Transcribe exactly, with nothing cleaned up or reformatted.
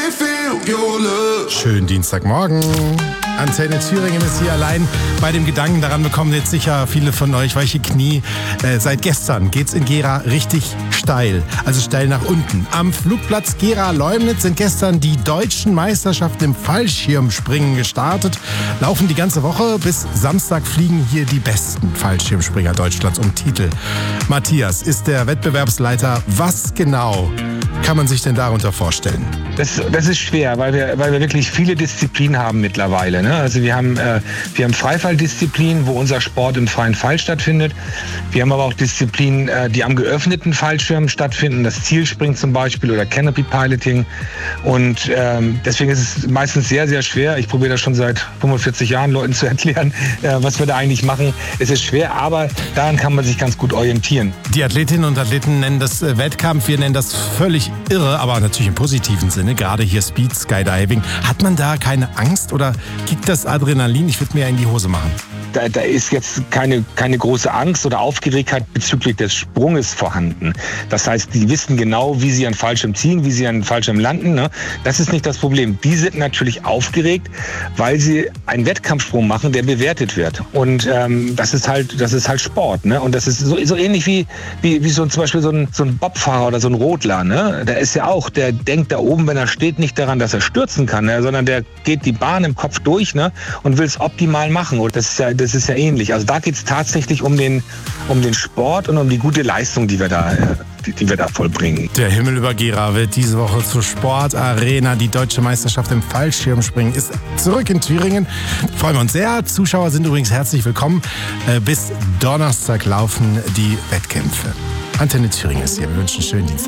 Schönen Dienstagmorgen. Antenne Thüringen ist hier allein. Bei dem Gedanken daran bekommen jetzt sicher viele von euch weiche Knie. Äh, seit gestern geht's in Gera richtig steil, also steil nach unten. Am Flugplatz Gera-Leumnitz sind gestern die deutschen Meisterschaften im Fallschirmspringen gestartet. Laufen die ganze Woche. Bis Samstag fliegen hier die besten Fallschirmspringer Deutschlands um Titel. Matthias ist der Wettbewerbsleiter. Was genau kann man sich denn darunter vorstellen? Das, das ist schwer, weil wir, weil wir wirklich viele Disziplinen haben mittlerweile. Ne? Also wir haben, äh, wir haben Freifalldisziplinen, wo unser Sport im freien Fall stattfindet. Wir haben aber auch Disziplinen, äh, die am geöffneten Fallschirm stattfinden, das Zielspringen zum Beispiel oder Canopy Piloting. Und ähm, deswegen ist es meistens sehr, sehr schwer. Ich probiere das schon seit fünfundvierzig Jahren Leuten zu erklären, äh, was wir da eigentlich machen. Es ist schwer, aber daran kann man sich ganz gut orientieren. Die Athletinnen und Athleten nennen das äh, Wettkampf, wir nennen das völlig irre, aber natürlich im positiven Sinne. Gerade hier Speed Skydiving. Hat man da keine Angst oder kickt das Adrenalin? Ich würde mir ja in die Hose machen. Da, da ist jetzt keine, keine große Angst oder Aufgeregtheit bezüglich des Sprunges vorhanden. Das heißt, die wissen genau, wie sie an Fallschirm ziehen, wie sie an Fallschirm landen. Ne? Das ist nicht das Problem. Die sind natürlich aufgeregt, weil sie einen Wettkampfsprung machen, der bewertet wird. Und ähm, das ist halt, das ist halt Sport. Ne? Und das ist so, so ähnlich wie, wie, wie so zum Beispiel so ein, so ein Bobfahrer oder so ein Rodler. Ne? Der ist ja auch, der denkt da oben, wenn er steht, nicht daran, dass er stürzen kann, ne? sondern der geht die Bahn im Kopf durch, ne? und will es optimal machen. Und das ist ja Das ist ja ähnlich. Also da geht es tatsächlich um den, um den Sport und um die gute Leistung, die wir da, die, die wir da vollbringen. Der Himmel über Gera wird diese Woche zur Sportarena. Die deutsche Meisterschaft im Fallschirmspringen ist zurück in Thüringen. Freuen wir uns sehr. Zuschauer sind übrigens herzlich willkommen. Bis Donnerstag laufen die Wettkämpfe. Antenne Thüringen ist hier. Wir wünschen einen schönen Dienstag.